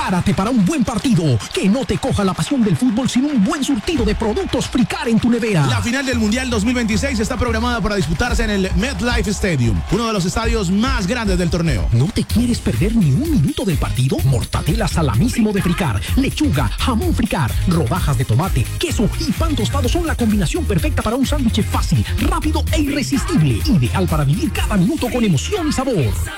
Prepárate para un buen partido. Que no te coja la pasión del fútbol sin un buen surtido de productos Fricar en tu nevera. La final del Mundial 2026 está programada para disputarse en el MetLife Stadium, uno de los estadios más grandes del torneo. ¿No te quieres perder ni un minuto del partido? Mortadela salamísimo de Fricar, lechuga, jamón Fricar, rodajas de tomate, queso y pan tostado son la combinación perfecta para un sándwich fácil, rápido e irresistible. Ideal para vivir cada minuto con emoción y sabor.